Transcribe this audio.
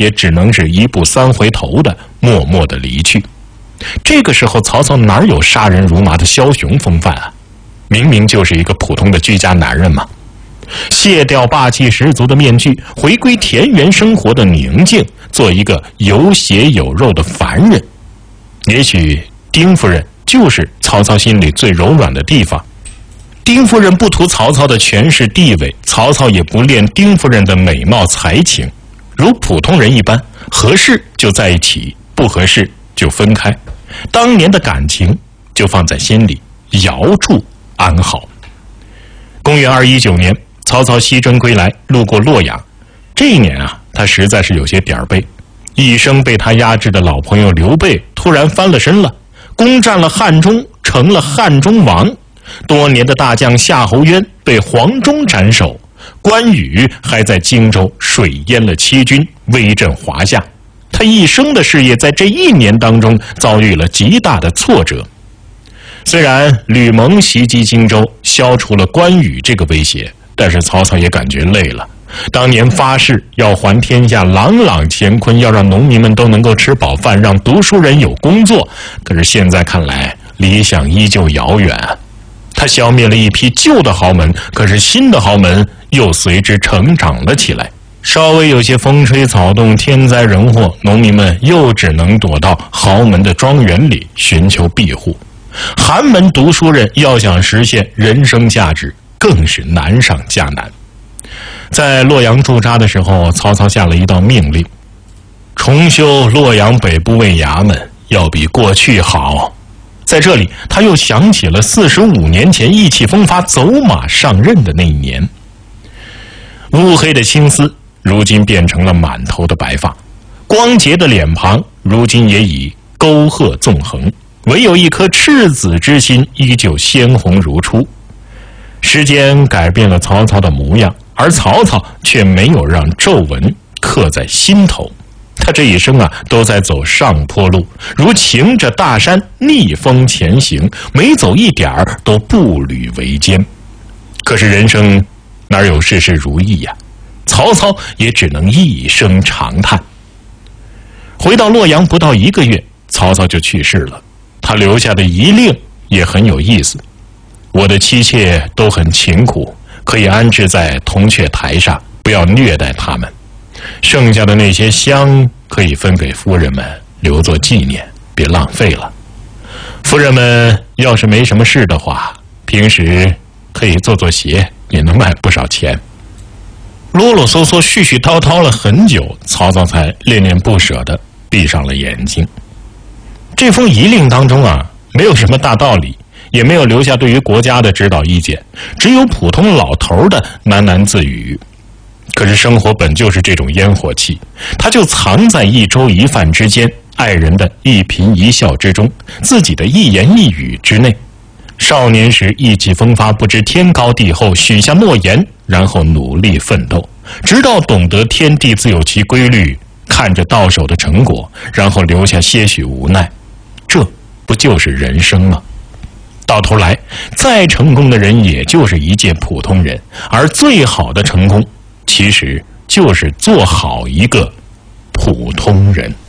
也只能是一步三回头的默默的离去。这个时候，曹操哪有杀人如麻的枭雄风范啊？明明就是一个普通的居家男人嘛。卸掉霸气十足的面具，回归田园生活的宁静，做一个有血有肉的凡人。也许丁夫人就是曹操心里最柔软的地方。丁夫人不图曹操的权势地位，曹操也不恋丁夫人的美貌才情，如普通人一般，合适就在一起，不合适就分开。当年的感情就放在心里，遥祝安好。公元219年，曹操西征归来，路过洛阳。这一年啊，他实在是有些点儿背。一生被他压制的老朋友刘备突然翻了身了，攻占了汉中，成了汉中王。多年的大将夏侯渊被黄忠斩首，关羽还在荆州水淹了七军，威震华夏。他一生的事业在这一年当中遭遇了极大的挫折。虽然吕蒙袭击荆州，消除了关羽这个威胁，但是曹操也感觉累了。当年发誓要还天下，朗朗乾坤，要让农民们都能够吃饱饭，让读书人有工作，可是现在看来，理想依旧遥远。他消灭了一批旧的豪门，可是新的豪门又随之成长了起来。稍微有些风吹草动，天灾人祸，农民们又只能躲到豪门的庄园里寻求庇护。寒门读书人要想实现人生价值，更是难上加难。在洛阳驻扎的时候，曹操下了一道命令：重修洛阳北部卫衙门，要比过去好。在这里，他又想起了45年前意气风发走马上任的那一年。乌黑的青丝如今变成了满头的白发，光洁的脸庞如今也已沟壑纵横，唯有一颗赤子之心依旧鲜红如初。时间改变了曹操的模样，而曹操却没有让皱纹刻在心头。他这一生啊，都在走上坡路，如擎着大山逆风前行，每走一点儿都步履维艰。可是人生哪有事事如意呀？曹操也只能一声长叹。回到洛阳不到1个月，曹操就去世了。他留下的遗令也很有意思：我的妻妾都很勤苦，可以安置在铜雀台上，不要虐待他们。剩下的那些香可以分给夫人们，留作纪念，别浪费了。夫人们要是没什么事的话，平时可以做鞋，也能卖不少钱。啰啰嗦嗦絮絮叨叨了很久，曹操才恋恋不舍地闭上了眼睛。这封遗令当中啊，没有什么大道理，也没有留下对于国家的指导意见，只有普通老头的喃喃自语。可是生活本就是这种烟火气，它就藏在一粥一饭之间，爱人的一颦一笑之中，自己的一言一语之内。少年时意气风发，不知天高地厚，许下诺言，然后努力奋斗，直到懂得天地自有其规律，看着到手的成果，然后留下些许无奈。这不就是人生吗？到头来，再成功的人也就是一介普通人，而最好的成功其实就是做好一个普通人。